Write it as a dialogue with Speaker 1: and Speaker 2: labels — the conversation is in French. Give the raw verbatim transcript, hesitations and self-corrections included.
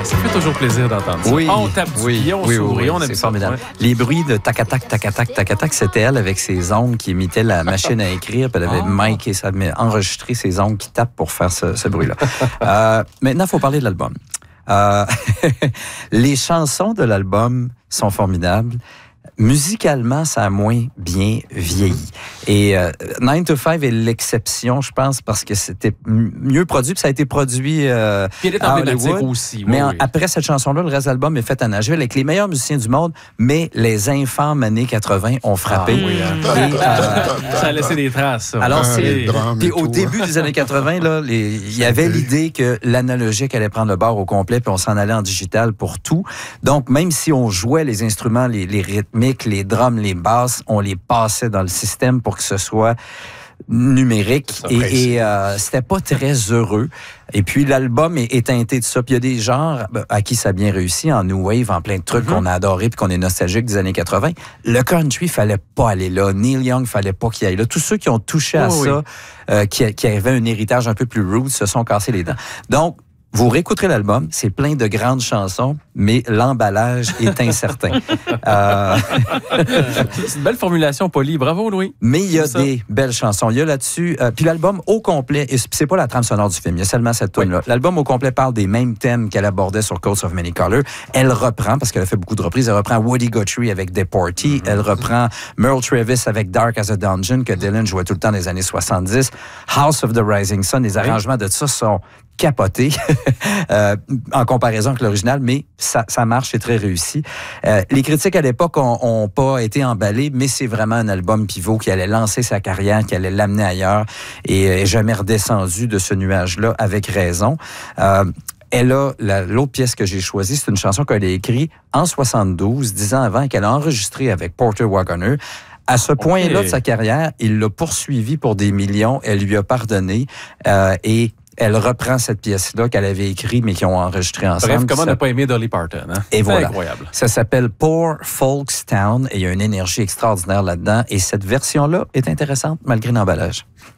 Speaker 1: ça fait toujours plaisir d'entendre ça.
Speaker 2: Oui,
Speaker 1: on tape du
Speaker 2: oui,
Speaker 1: pied, on
Speaker 2: oui,
Speaker 1: sourit,
Speaker 2: oui,
Speaker 1: on aime
Speaker 2: c'est
Speaker 1: ça.
Speaker 2: formidable.
Speaker 1: Ouais.
Speaker 2: Les bruits de tac-tac, tac-tac, tac-tac, c'était elle avec ses ongles qui imitaient la machine à écrire, puis elle avait
Speaker 1: Ah.
Speaker 2: mic et ça avait enregistré ses ongles qui tapent pour faire ce, ce bruit-là. euh, maintenant, il faut parler de l'album. Euh, les chansons de l'album sont formidables. Musicalement, ça a moins bien vieilli. Et euh, nine to five est l'exception, je pense, parce que c'était m- mieux produit, puis ça a été produit euh,
Speaker 1: Puis elle est
Speaker 2: à
Speaker 1: emblématique
Speaker 2: Hollywood.
Speaker 1: aussi.
Speaker 2: Mais
Speaker 1: oui,
Speaker 2: en-
Speaker 1: oui.
Speaker 2: après cette chanson-là, le reste de l'album est fait à Nashville avec les meilleurs musiciens du monde, mais les infâmes années quatre-vingts ont frappé.
Speaker 1: Ah oui, hein.
Speaker 2: Et, euh,
Speaker 1: Ça a laissé des traces. Ça.
Speaker 2: alors,
Speaker 3: Ah,
Speaker 2: c'est.
Speaker 3: les drums
Speaker 2: Puis
Speaker 3: et
Speaker 2: au
Speaker 3: tout,
Speaker 2: début
Speaker 3: hein.
Speaker 2: des années quatre-vingts, là, les- il y avait l'idée que l'analogique allait prendre le bord au complet, puis on s'en allait en digital pour tout. Donc, même si on jouait les instruments, les, les rythmiques, les drums, les basses, on les passait dans le système pour que ce soit numérique.
Speaker 3: Ça,
Speaker 2: et
Speaker 3: précis.
Speaker 2: et euh, c'était pas très heureux. Et puis, l'album est, est teinté de ça. Puis, il y a des genres à qui ça a bien réussi, en new wave, en plein de trucs
Speaker 1: Mm-hmm.
Speaker 2: qu'on a adorés puis qu'on est nostalgique des années quatre-vingts. Le country, fallait pas aller là. Neil Young, fallait pas qu'il aille là. Tous ceux qui ont touché à
Speaker 1: Oh, oui.
Speaker 2: ça, euh, qui, qui avaient un héritage un peu plus rude, se sont cassés les dents. Donc, vous réécouterez l'album, c'est plein de grandes chansons, mais l'emballage est incertain. euh,
Speaker 1: C'est une belle formulation, Polly. Bravo, Louis.
Speaker 2: mais il y a
Speaker 1: C'est ça.
Speaker 2: des belles chansons. Il y a là-dessus... euh, puis l'album au complet, et c'est pas la trame sonore du film, il y a seulement cette tune-là. L'album au complet parle des mêmes thèmes qu'elle abordait sur Coats of Many Colors. Elle reprend, parce qu'elle a fait beaucoup de reprises, elle reprend Woody Guthrie avec Deportee, elle reprend Merle Travis avec Dark as a Dungeon, que Dylan jouait tout le temps dans les années soixante-dix. House of the Rising Sun, les arrangements de ça sont capotés euh, en comparaison avec l'original, mais ça, ça marche, c'est très réussi. Euh, les critiques à l'époque ont, ont pas été emballées, mais c'est vraiment un album pivot qui allait lancer sa carrière, qui allait l'amener ailleurs et est jamais redescendu de ce nuage-là avec raison. Euh, Elle a, la- l'autre pièce que j'ai choisie, c'est une chanson qu'elle a écrite en soixante-douze, dix ans avant, qu'elle a enregistrée avec Porter Wagoner. À ce point-là de sa carrière, il l'a poursuivi pour des millions, elle lui a pardonné euh, et elle reprend cette pièce-là qu'elle avait écrite, mais qu'ils ont enregistrée ensemble.
Speaker 1: Bref, comment
Speaker 2: Ça-
Speaker 1: ne pas aimer Dolly Parton? Hein?
Speaker 2: Et voilà.
Speaker 1: Incroyable.
Speaker 2: Ça s'appelle Poor Folks Town et il y a une énergie extraordinaire là-dedans. Et cette version-là est intéressante malgré l'emballage.